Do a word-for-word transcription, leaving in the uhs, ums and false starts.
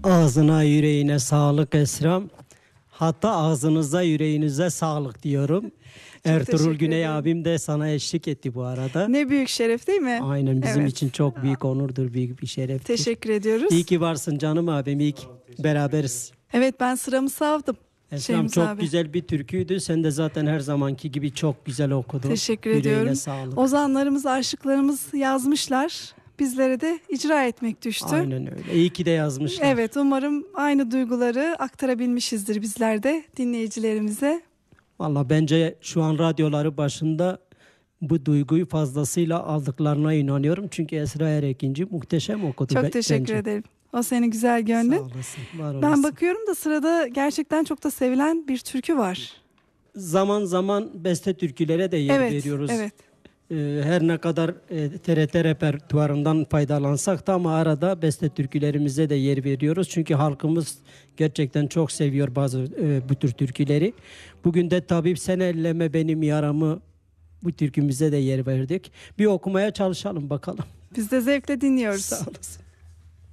Ağzına yüreğine sağlık Esra'm. Hatta ağzınıza yüreğinize sağlık diyorum. Ertuğrul Güney ederim. abim de sana eşlik etti bu arada. Ne büyük şeref değil mi? Aynen, bizim Evet. için çok büyük onurdur, büyük bir şereftir. Teşekkür ediyoruz. İyi ki varsın canım abim, iyi ki beraberiz. Evet, ben sıramı savdım. Esra'm, Şemsi çok abi. güzel bir türküydü. Sen de zaten her zamanki gibi çok güzel okudun. Teşekkür Yüreğine ediyorum. sağlık. Ozanlarımız, aşıklarımız yazmışlar. Bizlere de icra etmek düştü. Aynen öyle. İyi ki de yazmışlar. Evet, umarım aynı duyguları aktarabilmişizdir bizler de dinleyicilerimize. Valla bence şu an radyoları başında bu duyguyu fazlasıyla aldıklarına inanıyorum. Çünkü Esra Erekinci muhteşem okudu. Çok be- teşekkür bence. ederim. O senin güzel gönlün. Sağ olasın, var Ben olasın. bakıyorum da sırada gerçekten çok da sevilen bir türkü var. Zaman zaman beste türkülere de yer Evet, veriyoruz. evet. Ee, her ne kadar e, T R T repertuarından faydalansak da ama arada beste türkülerimize de yer veriyoruz. Çünkü halkımız gerçekten çok seviyor bazı e, bu tür türküleri. Bugün de tabip sen elleme benim yaramı, bu türkümüze de yer verdik. Bir okumaya çalışalım bakalım. Biz de zevkle dinliyoruz. Sağ olasın.